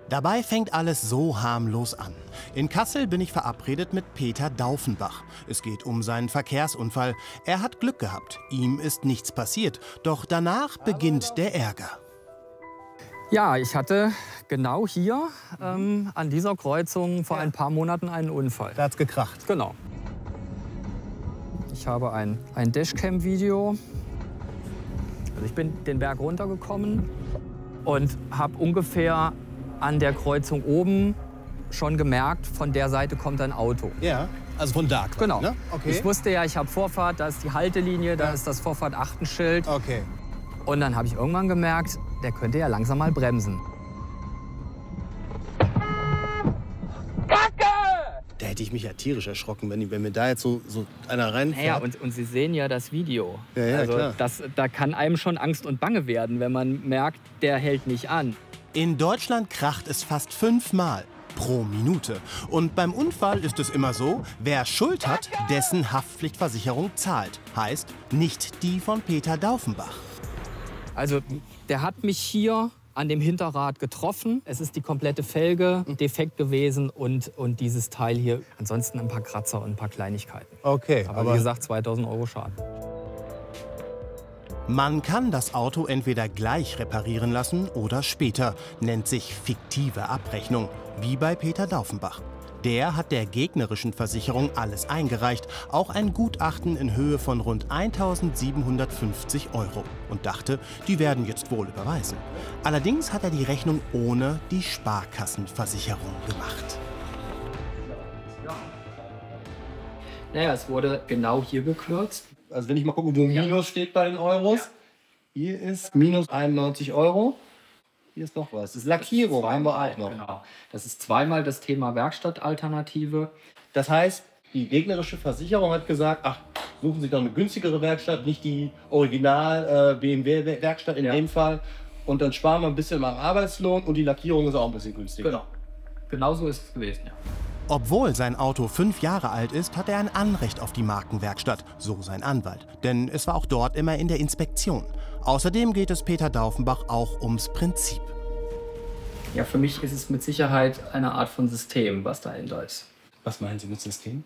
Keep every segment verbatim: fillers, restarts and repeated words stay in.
Dabei fängt alles so harmlos an. In Kassel bin ich verabredet mit Peter Daufenbach. Es geht um seinen Verkehrsunfall. Er hat Glück gehabt. Ihm ist nichts passiert. Doch danach beginnt der Ärger. Ja, ich hatte genau hier ähm, an dieser Kreuzung vor ein paar Monaten einen Unfall. Da hat's gekracht. Genau. Ich habe ein, ein Dashcam-Video. Also ich bin den Berg runtergekommen und habe ungefähr an der Kreuzung oben schon gemerkt, von der Seite kommt ein Auto. Ja, also von da. Genau. Ne? Okay. Ich wusste ja, ich habe Vorfahrt, da ist die Haltelinie, da ja. ist das Vorfahrt-Achtenschild. Okay. Und dann habe ich irgendwann gemerkt, der könnte ja langsam mal bremsen. Da hätte ich mich ja tierisch erschrocken, wenn, wenn mir da jetzt so, so einer reinfährt. Naja, und, und Sie sehen ja das Video. Ja, ja, also klar. Das, da kann einem schon Angst und Bange werden, wenn man merkt, der hält nicht an. In Deutschland kracht es fast fünfmal pro Minute. Und beim Unfall ist es immer so, wer Schuld hat, dessen Haftpflichtversicherung zahlt. Heißt, nicht die von Peter Daufenbach. Also der hat mich hier an dem Hinterrad getroffen. Es ist die komplette Felge defekt gewesen und, und dieses Teil hier. Ansonsten ein paar Kratzer und ein paar Kleinigkeiten. Okay, aber, aber wie gesagt, zweitausend Euro Schaden. Man kann das Auto entweder gleich reparieren lassen oder später. Nennt sich fiktive Abrechnung, wie bei Peter Daufenbach. Der hat der gegnerischen Versicherung alles eingereicht, auch ein Gutachten in Höhe von rund eintausendsiebenhundertfünfzig Euro und dachte, die werden jetzt wohl überweisen. Allerdings hat er die Rechnung ohne die Sparkassenversicherung gemacht. Naja, es wurde genau hier gekürzt. Also wenn ich mal gucke, wo Minus steht bei den Euros. Ja. Hier ist minus einundneunzig Euro. Hier ist noch was. Das ist Lackierung, haben wir auch noch. Genau. Das ist zweimal das Thema Werkstattalternative. Das heißt, die gegnerische Versicherung hat gesagt, ach, suchen Sie doch eine günstigere Werkstatt, nicht die Original äh, B M W-Werkstatt in ja. dem Fall. Und dann sparen wir ein bisschen am Arbeitslohn und die Lackierung ist auch ein bisschen günstiger. Genau. Genau so ist es gewesen, ja. Obwohl sein Auto fünf Jahre alt ist, hat er ein Anrecht auf die Markenwerkstatt, so sein Anwalt. Denn es war auch dort immer in der Inspektion. Außerdem geht es Peter Daufenbach auch ums Prinzip. Ja, für mich ist es mit Sicherheit eine Art von System, was dahinter ist. Was meinen Sie mit System?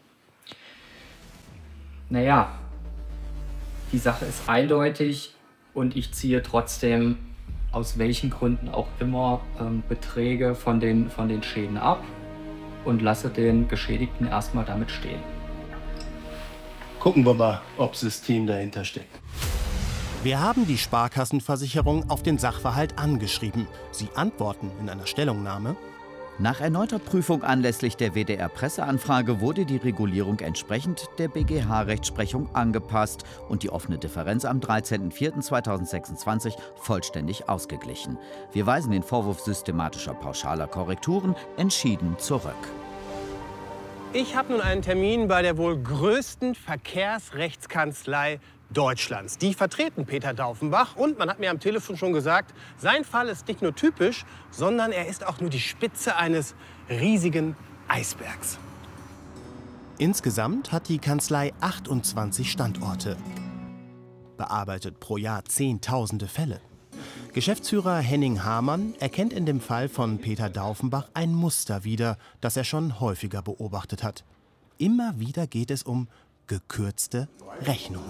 Naja, die Sache ist eindeutig und ich ziehe trotzdem aus welchen Gründen auch immer ähm, Beträge von den, von den Schäden ab und lasse den Geschädigten erstmal damit stehen. Gucken wir mal, ob System dahinter steckt. Wir haben die Sparkassenversicherung auf den Sachverhalt angeschrieben. Sie antworten in einer Stellungnahme: Nach erneuter Prüfung anlässlich der W D R-Presseanfrage wurde die Regulierung entsprechend der B G H-Rechtsprechung angepasst und die offene Differenz am dreizehnten vierten zweitausendsechsundzwanzig vollständig ausgeglichen. Wir weisen den Vorwurf systematischer pauschaler Korrekturen entschieden zurück. Ich habe nun einen Termin bei der wohl größten Verkehrsrechtskanzlei Deutschlands. Die vertreten Peter Daufenbach und man hat mir am Telefon schon gesagt, sein Fall ist nicht nur typisch, sondern er ist auch nur die Spitze eines riesigen Eisbergs. Insgesamt hat die Kanzlei achtundzwanzig Standorte, bearbeitet pro Jahr Zehntausende Fälle. Geschäftsführer Henning Hamann erkennt in dem Fall von Peter Daufenbach ein Muster wieder, das er schon häufiger beobachtet hat. Immer wieder geht es um gekürzte Rechnungen.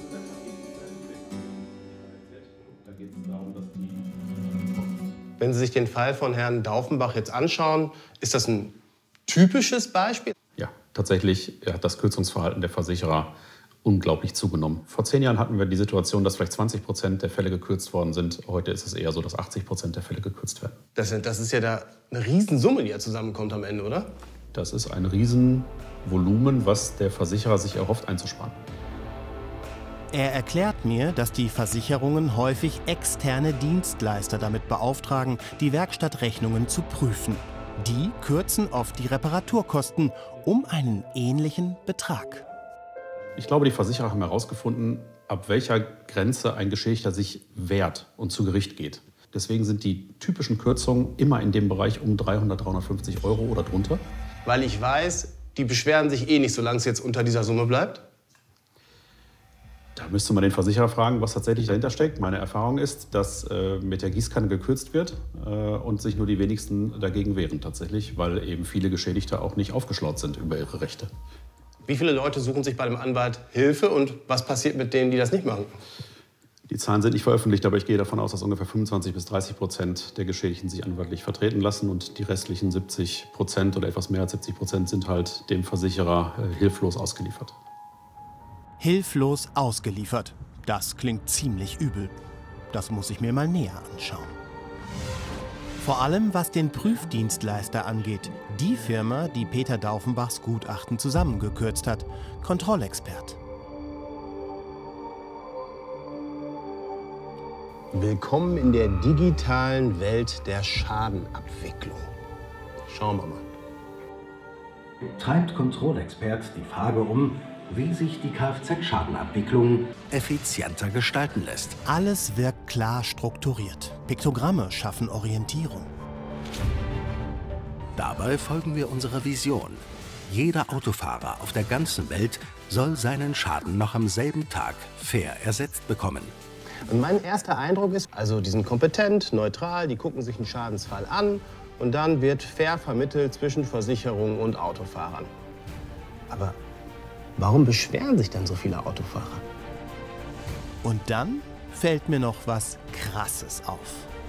Wenn Sie sich den Fall von Herrn Daufenbach jetzt anschauen, ist das ein typisches Beispiel? Ja, tatsächlich hat das Kürzungsverhalten der Versicherer unglaublich zugenommen. Vor zehn Jahren hatten wir die Situation, dass vielleicht zwanzig Prozent der Fälle gekürzt worden sind. Heute ist es eher so, dass achtzig Prozent der Fälle gekürzt werden. Das, das ist ja da eine Riesensumme, die ja zusammenkommt am Ende, oder? Das ist ein Riesenvolumen, was der Versicherer sich erhofft einzusparen. Er erklärt mir, dass die Versicherungen häufig externe Dienstleister damit beauftragen, die Werkstattrechnungen zu prüfen. Die kürzen oft die Reparaturkosten um einen ähnlichen Betrag. Ich glaube, die Versicherer haben herausgefunden, ab welcher Grenze ein Geschädigter sich wehrt und zu Gericht geht. Deswegen sind die typischen Kürzungen immer in dem Bereich um dreihundert, dreihundertfünfzig Euro oder drunter. Weil ich weiß, die beschweren sich eh nicht, solange es jetzt unter dieser Summe bleibt? Da müsste man den Versicherer fragen, was tatsächlich dahinter steckt. Meine Erfahrung ist, dass äh, mit der Gießkanne gekürzt wird äh, und sich nur die wenigsten dagegen wehren tatsächlich, weil eben viele Geschädigte auch nicht aufgeschlaut sind über ihre Rechte. Wie viele Leute suchen sich bei dem Anwalt Hilfe und was passiert mit denen, die das nicht machen? Die Zahlen sind nicht veröffentlicht, aber ich gehe davon aus, dass ungefähr fünfundzwanzig bis dreißig Prozent der Geschädigten sich anwaltlich vertreten lassen und die restlichen siebzig Prozent oder etwas mehr als siebzig Prozent sind halt dem Versicherer äh, hilflos ausgeliefert. Hilflos ausgeliefert. Das klingt ziemlich übel. Das muss ich mir mal näher anschauen. Vor allem was den Prüfdienstleister angeht. Die Firma, die Peter Daufenbachs Gutachten zusammengekürzt hat. Kontrollexpert. Willkommen in der digitalen Welt der Schadenabwicklung. Schauen wir mal. Treibt Kontrollexpert die Frage um, wie sich die Kfz-Schadenabwicklung effizienter gestalten lässt. Alles wirkt klar strukturiert. Piktogramme schaffen Orientierung. Dabei folgen wir unserer Vision. Jeder Autofahrer auf der ganzen Welt soll seinen Schaden noch am selben Tag fair ersetzt bekommen. Und mein erster Eindruck ist, also die sind kompetent, neutral, die gucken sich einen Schadensfall an und dann wird fair vermittelt zwischen Versicherungen und Autofahrern. Aber warum beschweren sich dann so viele Autofahrer? Und dann fällt mir noch was Krasses auf.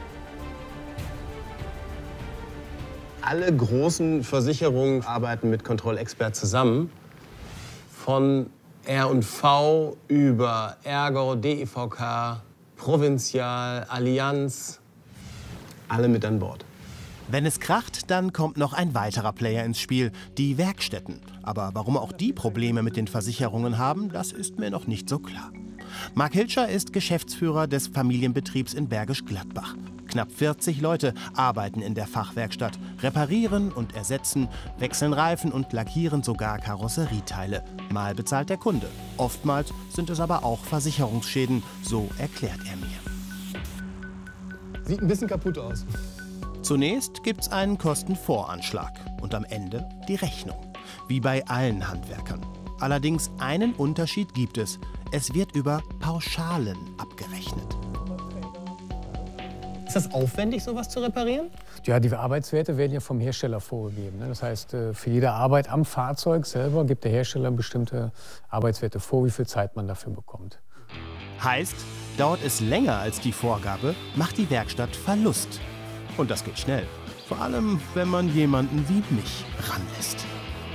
Alle großen Versicherungen arbeiten mit Kontrollexpert zusammen. Von R und V über Ergo, D E V K, Provinzial, Allianz, alle mit an Bord. Wenn es kracht, dann kommt noch ein weiterer Player ins Spiel, die Werkstätten. Aber warum auch die Probleme mit den Versicherungen haben, das ist mir noch nicht so klar. Mark Hilscher ist Geschäftsführer des Familienbetriebs in Bergisch Gladbach. Knapp vierzig Leute arbeiten in der Fachwerkstatt, reparieren und ersetzen, wechseln Reifen und lackieren sogar Karosserieteile. Mal bezahlt der Kunde. Oftmals sind es aber auch Versicherungsschäden, so erklärt er mir. Sieht ein bisschen kaputt aus. Zunächst gibt's einen Kostenvoranschlag und am Ende die Rechnung. Wie bei allen Handwerkern. Allerdings einen Unterschied gibt es. Es wird über Pauschalen abgerechnet. Ist das aufwendig, sowas zu reparieren? Ja, die Arbeitswerte werden ja vom Hersteller vorgegeben. Das heißt, für jede Arbeit am Fahrzeug selber gibt der Hersteller bestimmte Arbeitswerte vor, wie viel Zeit man dafür bekommt. Heißt, dauert es länger als die Vorgabe, macht die Werkstatt Verlust. Und das geht schnell. Vor allem, wenn man jemanden wie mich ranlässt.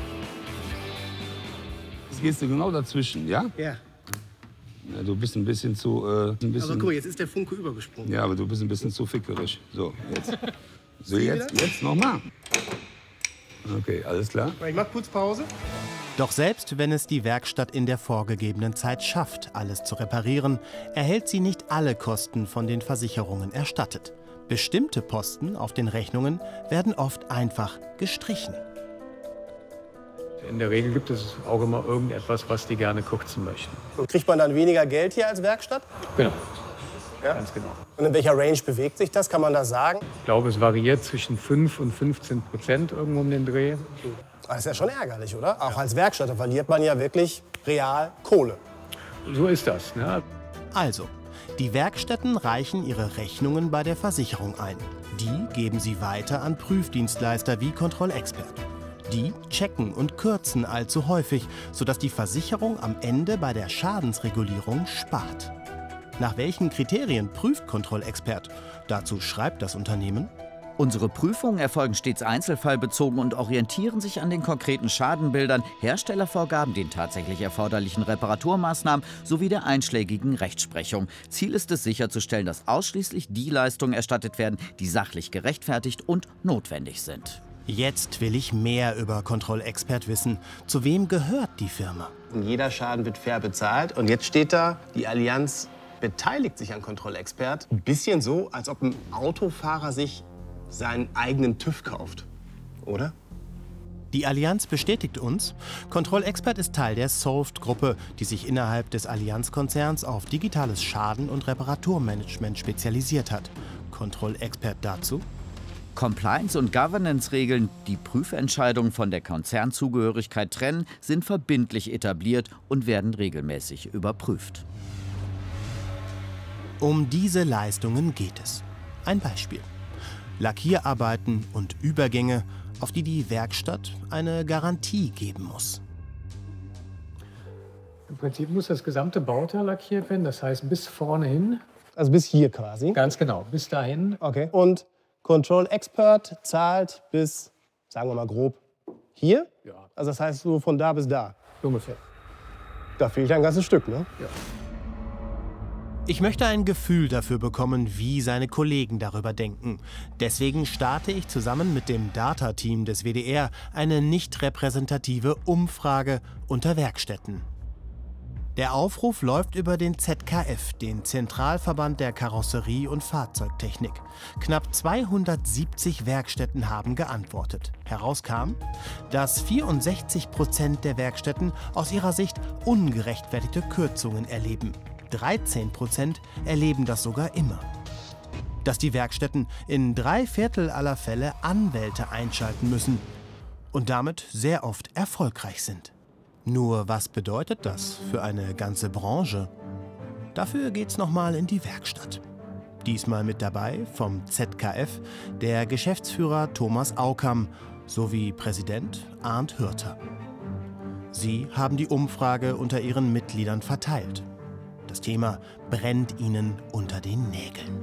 Jetzt gehst du genau dazwischen, ja? Ja. Ja, du bist ein bisschen zu... Äh, ein bisschen, Aber guck mal, jetzt ist der Funke übergesprungen. ja, aber du bist ein bisschen zu fickerig. So, jetzt. So, jetzt, jetzt nochmal. Okay, alles klar. Ich mach kurz Pause. Doch selbst wenn es die Werkstatt in der vorgegebenen Zeit schafft, alles zu reparieren, erhält sie nicht alle Kosten von den Versicherungen erstattet. Bestimmte Posten auf den Rechnungen werden oft einfach gestrichen. In der Regel gibt es auch immer irgendetwas, was die gerne kürzen möchten. Und kriegt man dann weniger Geld hier als Werkstatt? Genau, Ja? ganz genau. Und in welcher Range bewegt sich das? Kann man das sagen? Ich glaube, es variiert zwischen fünf und fünfzehn Prozent irgendwo um den Dreh. Das ist ja schon ärgerlich, oder? Auch als Werkstatter verliert man ja wirklich real Kohle. So ist das. Ne? Also, die Werkstätten reichen ihre Rechnungen bei der Versicherung ein. Die geben sie weiter an Prüfdienstleister wie Kontrollexpert. Die checken und kürzen allzu häufig, sodass die Versicherung am Ende bei der Schadensregulierung spart. Nach welchen Kriterien prüft Kontrollexpert? Dazu schreibt das Unternehmen: Unsere Prüfungen erfolgen stets einzelfallbezogen und orientieren sich an den konkreten Schadenbildern, Herstellervorgaben, den tatsächlich erforderlichen Reparaturmaßnahmen sowie der einschlägigen Rechtsprechung. Ziel ist es, sicherzustellen, dass ausschließlich die Leistungen erstattet werden, die sachlich gerechtfertigt und notwendig sind. Jetzt will ich mehr über Kontrollexpert wissen. Zu wem gehört die Firma? Und jeder Schaden wird fair bezahlt. Und jetzt steht da, die Allianz beteiligt sich an Kontrollexpert. Ein bisschen so, als ob ein Autofahrer sich seinen eigenen TÜV kauft, oder? Die Allianz bestätigt uns, Kontrollexpert ist Teil der Solved-Gruppe, die sich innerhalb des Allianz-Konzerns auf digitales Schaden- und Reparaturmanagement spezialisiert hat. Kontrollexpert dazu: Compliance- und Governance-Regeln, die Prüfentscheidungen von der Konzernzugehörigkeit trennen, sind verbindlich etabliert und werden regelmäßig überprüft. Um diese Leistungen geht es. Ein Beispiel: Lackierarbeiten und Übergänge, auf die die Werkstatt eine Garantie geben muss. Im Prinzip muss das gesamte Bauteil lackiert werden, das heißt bis vorne hin. Also bis hier quasi? Ganz genau, bis dahin. Okay. Und Control Expert zahlt bis, sagen wir mal grob, hier? Ja. Also das heißt so von da bis da? Ungefähr. Da fehlt ein ganzes Stück, ne? Ja. Ich möchte ein Gefühl dafür bekommen, wie seine Kollegen darüber denken. Deswegen starte ich zusammen mit dem Data-Team des W D R eine nicht repräsentative Umfrage unter Werkstätten. Der Aufruf läuft über den Z K F, den Zentralverband der Karosserie- und Fahrzeugtechnik. Knapp zweihundertsiebzig Werkstätten haben geantwortet. Herauskam, dass vierundsechzig Prozent der Werkstätten aus ihrer Sicht ungerechtfertigte Kürzungen erleben. dreizehn Prozent erleben das sogar immer. Dass die Werkstätten in drei Viertel aller Fälle Anwälte einschalten müssen und damit sehr oft erfolgreich sind. Nur was bedeutet das für eine ganze Branche? Dafür geht's nochmal in die Werkstatt. Diesmal mit dabei vom Z K F der Geschäftsführer Thomas Aukam sowie Präsident Arndt Hürter. Sie haben die Umfrage unter ihren Mitgliedern verteilt. Das Thema brennt ihnen unter den Nägeln.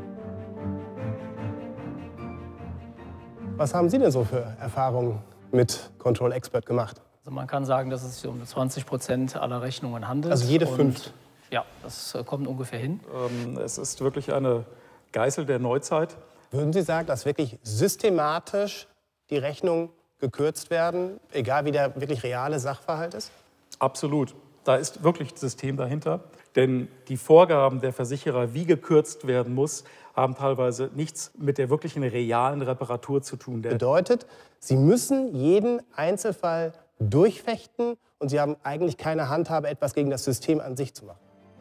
Was haben Sie denn so für Erfahrungen mit Control Expert gemacht? Also man kann sagen, dass es sich um zwanzig Prozent aller Rechnungen handelt. Also jede Und fünfte? Ja, das kommt ungefähr hin. Ähm, es ist wirklich eine Geißel der Neuzeit. Würden Sie sagen, dass wirklich systematisch die Rechnungen gekürzt werden, egal wie der wirklich reale Sachverhalt ist? Absolut. Da ist wirklich ein System dahinter. Denn die Vorgaben der Versicherer, wie gekürzt werden muss, haben teilweise nichts mit der wirklichen realen Reparatur zu tun. Das bedeutet, Sie müssen jeden Einzelfall durchfechten und Sie haben eigentlich keine Handhabe, etwas gegen das System an sich zu machen.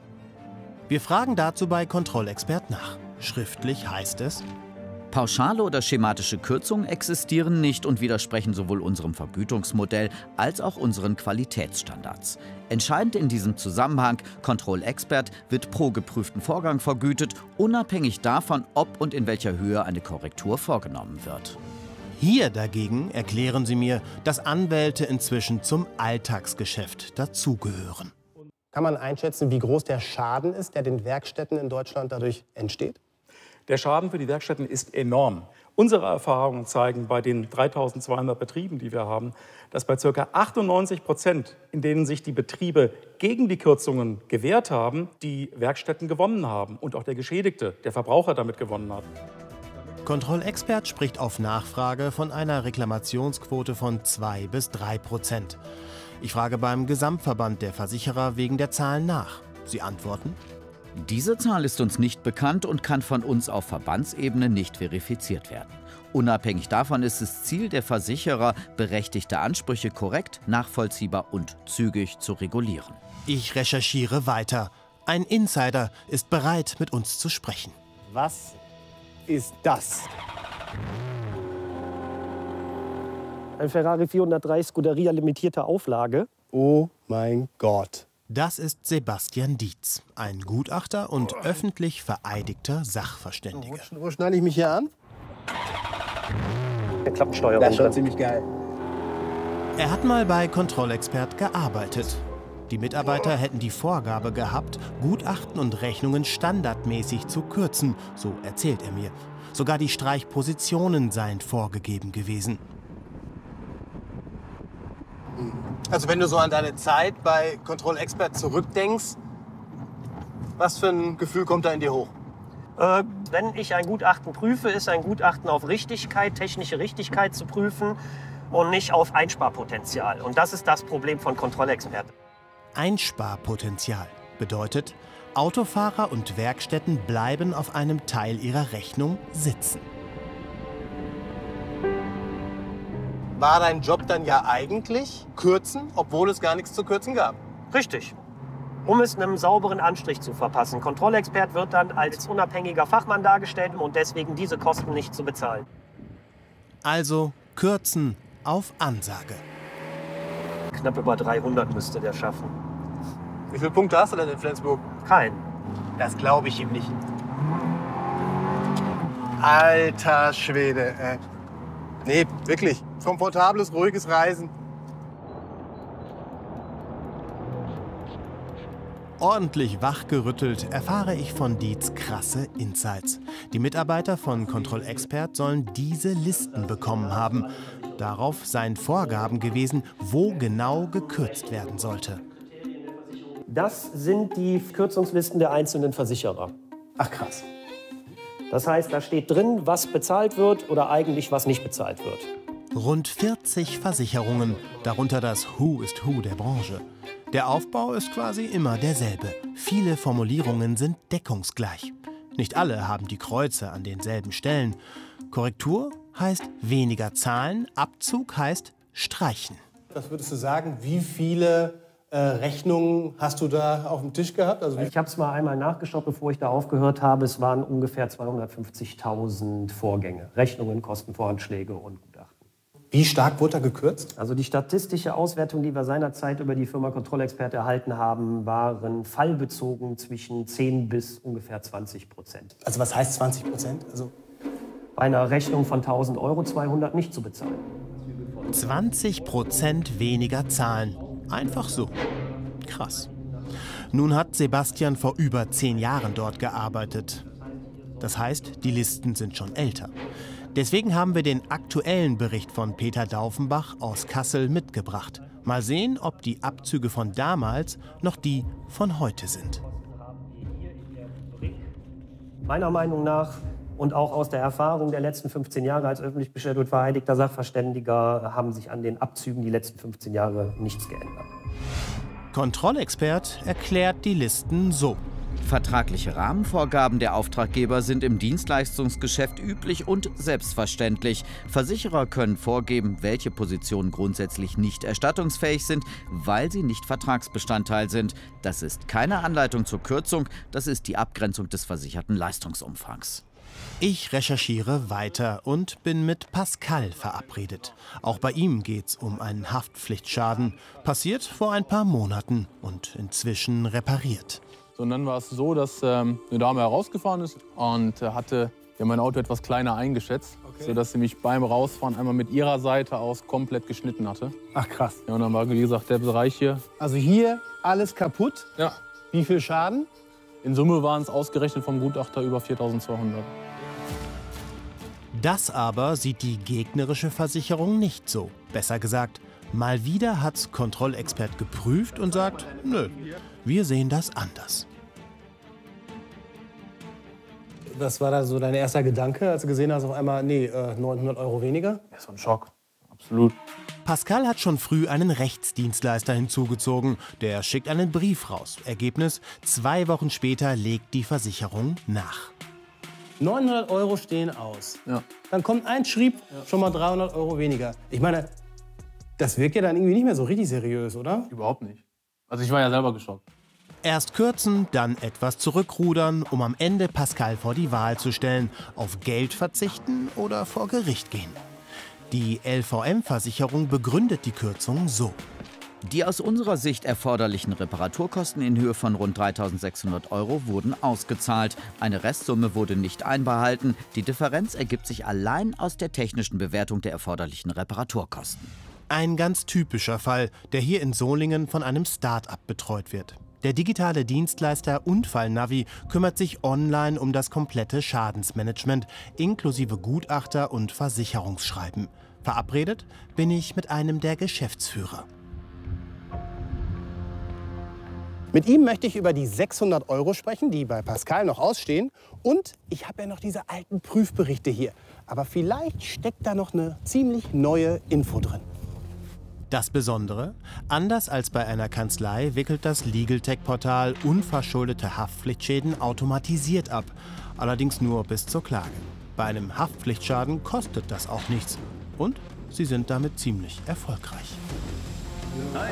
Wir fragen dazu bei Kontrollexpert nach. Schriftlich heißt es: Pauschale oder schematische Kürzungen existieren nicht und widersprechen sowohl unserem Vergütungsmodell als auch unseren Qualitätsstandards. Entscheidend in diesem Zusammenhang: Control Expert wird pro geprüften Vorgang vergütet, unabhängig davon, ob und in welcher Höhe eine Korrektur vorgenommen wird. Hier dagegen erklären sie mir, dass Anwälte inzwischen zum Alltagsgeschäft dazugehören. Kann man einschätzen, wie groß der Schaden ist, der den Werkstätten in Deutschland dadurch entsteht? Der Schaden für die Werkstätten ist enorm. Unsere Erfahrungen zeigen bei den dreitausendzweihundert Betrieben, die wir haben, dass bei ca. achtundneunzig Prozent, in denen sich die Betriebe gegen die Kürzungen gewehrt haben, die Werkstätten gewonnen haben und auch der Geschädigte, der Verbraucher, damit gewonnen hat. Kontrollexpert spricht auf Nachfrage von einer Reklamationsquote von zwei bis drei Prozent. Ich frage beim Gesamtverband der Versicherer wegen der Zahlen nach. Sie antworten: Diese Zahl ist uns nicht bekannt und kann von uns auf Verbandsebene nicht verifiziert werden. Unabhängig davon ist es Ziel der Versicherer, berechtigte Ansprüche korrekt, nachvollziehbar und zügig zu regulieren. Ich recherchiere weiter. Ein Insider ist bereit, mit uns zu sprechen. Was ist das? Ein Ferrari vierhundertdrei Scuderia limitierter Auflage. Oh mein Gott. Das ist Sebastian Dietz, ein Gutachter und öffentlich vereidigter Sachverständiger. Wo, wo schneide ich mich hier an? Der Klappensteuerung. Das ist schon ziemlich geil. Er hat mal bei Kontrollexpert gearbeitet. Die Mitarbeiter hätten die Vorgabe gehabt, Gutachten und Rechnungen standardmäßig zu kürzen, so erzählt er mir. Sogar die Streichpositionen seien vorgegeben gewesen. Also wenn du so an deine Zeit bei Control Expert zurückdenkst, was für ein Gefühl kommt da in dir hoch? Äh, wenn ich ein Gutachten prüfe, ist ein Gutachten auf Richtigkeit, technische Richtigkeit zu prüfen und nicht auf Einsparpotenzial. Und das ist das Problem von Control Expert. Einsparpotenzial bedeutet, Autofahrer und Werkstätten bleiben auf einem Teil ihrer Rechnung sitzen. War dein Job dann ja eigentlich kürzen, obwohl es gar nichts zu kürzen gab? Richtig. Um es einem sauberen Anstrich zu verpassen. Kontrollexpert wird dann als unabhängiger Fachmann dargestellt und deswegen diese Kosten nicht zu bezahlen. Also kürzen auf Ansage. Knapp über dreihundert müsste der schaffen. Wie viele Punkte hast du denn in Flensburg? Keinen. Das glaube ich ihm nicht. Alter Schwede. Äh. Nee, wirklich. Komfortables, ruhiges Reisen. Ordentlich wachgerüttelt erfahre ich von Dietz krasse Insights. Die Mitarbeiter von Kontrollexpert sollen diese Listen bekommen haben. Darauf seien Vorgaben gewesen, wo genau gekürzt werden sollte. Das sind die Kürzungslisten der einzelnen Versicherer. Ach krass. Das heißt, da steht drin, was bezahlt wird oder eigentlich was nicht bezahlt wird. Rund vierzig Versicherungen, darunter das Who is Who der Branche. Der Aufbau ist quasi immer derselbe. Viele Formulierungen sind deckungsgleich. Nicht alle haben die Kreuze an denselben Stellen. Korrektur heißt weniger zahlen, Abzug heißt streichen. Was würdest du sagen, wie viele äh, Rechnungen hast du da auf dem Tisch gehabt? Also ich habe es mal einmal nachgeschaut, bevor ich da aufgehört habe. Es waren ungefähr zweihundertfünfzigtausend Vorgänge. Rechnungen, Kostenvoranschläge und Gutachten. Wie stark wurde da gekürzt? Also die statistische Auswertung, die wir seinerzeit über die Firma Kontrollexpert erhalten haben, waren fallbezogen zwischen zehn bis ungefähr zwanzig Prozent. Also was heißt zwanzig Prozent? Also bei einer Rechnung von tausend Euro zweihundert nicht zu bezahlen. zwanzig Prozent weniger zahlen. Einfach so. Krass. Nun hat Sebastian vor über zehn Jahren dort gearbeitet. Das heißt, die Listen sind schon älter. Deswegen haben wir den aktuellen Bericht von Peter Daufenbach aus Kassel mitgebracht. Mal sehen, ob die Abzüge von damals noch die von heute sind. Meiner Meinung nach und auch aus der Erfahrung der letzten fünfzehn Jahre als öffentlich bestellt und vereidigter Sachverständiger haben sich an den Abzügen die letzten fünfzehn Jahre nichts geändert. Kontrollexpert erklärt die Listen so. Vertragliche Rahmenvorgaben der Auftraggeber sind im Dienstleistungsgeschäft üblich und selbstverständlich. Versicherer können vorgeben, welche Positionen grundsätzlich nicht erstattungsfähig sind, weil sie nicht Vertragsbestandteil sind. Das ist keine Anleitung zur Kürzung, das ist die Abgrenzung des versicherten Leistungsumfangs. Ich recherchiere weiter und bin mit Pascal verabredet. Auch bei ihm geht's um einen Haftpflichtschaden. Passiert vor ein paar Monaten und inzwischen repariert. So, und dann war es so, dass ähm, eine Dame herausgefahren ist und äh, hatte ja, mein Auto etwas kleiner eingeschätzt, okay, sodass sie mich beim Rausfahren einmal mit ihrer Seite aus komplett geschnitten hatte. Ach krass. Ja, und dann war, wie gesagt, der Bereich hier. Also hier alles kaputt? Ja. Wie viel Schaden? In Summe waren es ausgerechnet vom Gutachter über viertausendzweihundert. Das aber sieht die gegnerische Versicherung nicht so. Besser gesagt, mal wieder hat's Kontrollexpert geprüft und sagt, nö, wir sehen das anders. Was war da so dein erster Gedanke, als du gesehen hast, auf einmal, nee, äh, neunhundert Euro weniger? Ja, so ein Schock, absolut. Pascal hat schon früh einen Rechtsdienstleister hinzugezogen. Der schickt einen Brief raus. Ergebnis, zwei Wochen später legt die Versicherung nach. neunhundert Euro stehen aus. Ja. Dann kommt ein Schrieb, ja, schon mal dreihundert Euro weniger. Ich meine, das wirkt ja dann irgendwie nicht mehr so richtig seriös, oder? Überhaupt nicht. Also ich war ja selber geschockt. Erst kürzen, dann etwas zurückrudern, um am Ende Pascal vor die Wahl zu stellen. Auf Geld verzichten oder vor Gericht gehen. Die L V M-Versicherung begründet die Kürzung so. Die aus unserer Sicht erforderlichen Reparaturkosten in Höhe von rund dreitausendsechshundert Euro wurden ausgezahlt. Eine Restsumme wurde nicht einbehalten. Die Differenz ergibt sich allein aus der technischen Bewertung der erforderlichen Reparaturkosten. Ein ganz typischer Fall, der hier in Solingen von einem Start-up betreut wird. Der digitale Dienstleister Unfallnavi kümmert sich online um das komplette Schadensmanagement, inklusive Gutachter und Versicherungsschreiben. Verabredet bin ich mit einem der Geschäftsführer. Mit ihm möchte ich über die sechshundert Euro sprechen, die bei Pascal noch ausstehen. Und ich habe ja noch diese alten Prüfberichte hier. Aber vielleicht steckt da noch eine ziemlich neue Info drin. Das Besondere, anders als bei einer Kanzlei wickelt das LegalTech-Portal unverschuldete Haftpflichtschäden automatisiert ab. Allerdings nur bis zur Klage. Bei einem Haftpflichtschaden kostet das auch nichts. Und sie sind damit ziemlich erfolgreich. Hi.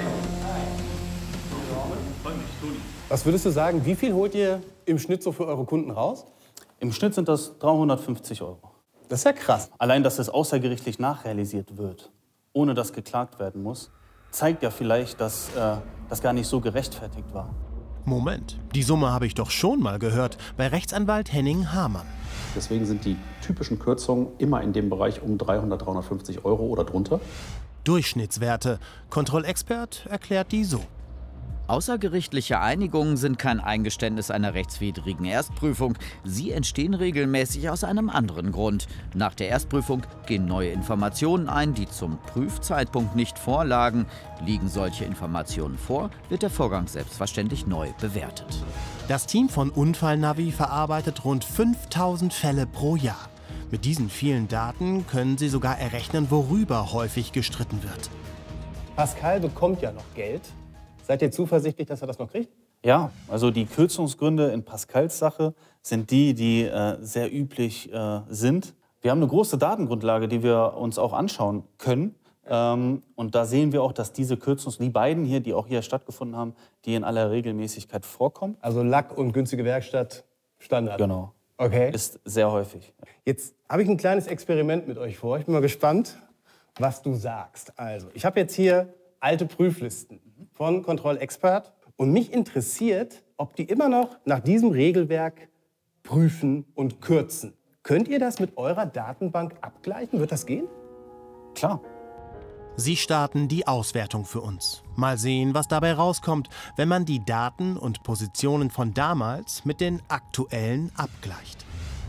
Was würdest du sagen, wie viel holt ihr im Schnitt so für eure Kunden raus? Im Schnitt sind das dreihundertfünfzig Euro. Das ist ja krass. Allein, dass es außergerichtlich nachrealisiert wird, ohne dass geklagt werden muss, zeigt ja vielleicht, dass äh, das gar nicht so gerechtfertigt war. Moment, die Summe habe ich doch schon mal gehört bei Rechtsanwalt Henning Hamann. Deswegen sind die typischen Kürzungen immer in dem Bereich um dreihundert, dreihundertfünfzig Euro oder drunter. Durchschnittswerte. Kontrollexpert erklärt die so. Außergerichtliche Einigungen sind kein Eingeständnis einer rechtswidrigen Erstprüfung. Sie entstehen regelmäßig aus einem anderen Grund. Nach der Erstprüfung gehen neue Informationen ein, die zum Prüfzeitpunkt nicht vorlagen. Liegen solche Informationen vor, wird der Vorgang selbstverständlich neu bewertet. Das Team von Unfallnavi verarbeitet rund fünftausend Fälle pro Jahr. Mit diesen vielen Daten können sie sogar errechnen, worüber häufig gestritten wird. Pascal bekommt ja noch Geld. Seid ihr zuversichtlich, dass er das noch kriegt? Ja, also die Kürzungsgründe in Pascals Sache sind die, die äh, sehr üblich äh, sind. Wir haben eine große Datengrundlage, die wir uns auch anschauen können. Ähm, und da sehen wir auch, dass diese Kürzungs-, die beiden hier, die auch hier stattgefunden haben, die in aller Regelmäßigkeit vorkommen. Also Lack und günstige Werkstatt, Standard. Genau. Okay. Ist sehr häufig. Jetzt habe ich ein kleines Experiment mit euch vor. Ich bin mal gespannt, was du sagst. Also, ich habe jetzt hier alte Prüflisten von Kontrollexpert und mich interessiert, ob die immer noch nach diesem Regelwerk prüfen und kürzen. Könnt ihr das mit eurer Datenbank abgleichen? Wird das gehen? Klar. Sie starten die Auswertung für uns. Mal sehen, was dabei rauskommt, wenn man die Daten und Positionen von damals mit den aktuellen abgleicht.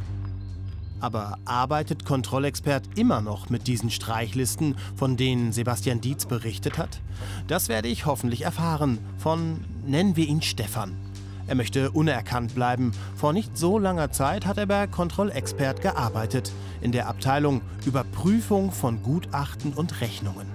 Aber arbeitet Kontrollexpert immer noch mit diesen Streichlisten, von denen Sebastian Dietz berichtet hat? Das werde ich hoffentlich erfahren von, nennen wir ihn Stefan. Er möchte unerkannt bleiben. Vor nicht so langer Zeit hat er bei Kontrollexpert gearbeitet, in der Abteilung Überprüfung von Gutachten und Rechnungen.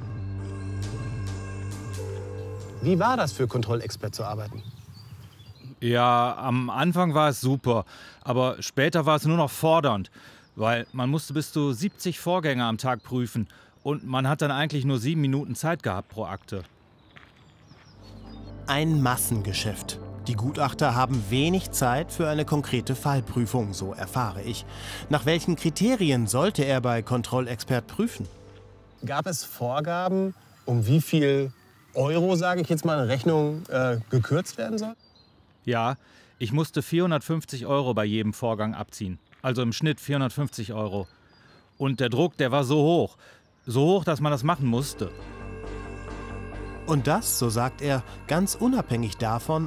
Wie war das für Kontrollexpert zu arbeiten? Ja, am Anfang war es super, aber später war es nur noch fordernd, weil man musste bis zu siebzig Vorgänge am Tag prüfen und man hat dann eigentlich nur sieben Minuten Zeit gehabt pro Akte. Ein Massengeschäft. Die Gutachter haben wenig Zeit für eine konkrete Fallprüfung, so erfahre ich. Nach welchen Kriterien sollte er bei Kontrollexpert prüfen? Gab es Vorgaben, um wie viel Euro, sage ich jetzt mal, eine Rechnung äh, gekürzt werden soll? Ja, ich musste vierhundertfünfzig Euro bei jedem Vorgang abziehen. Also im Schnitt vierhundertfünfzig Euro. Und der Druck, der war so hoch. So hoch, dass man das machen musste. Und das, so sagt er, ganz unabhängig davon,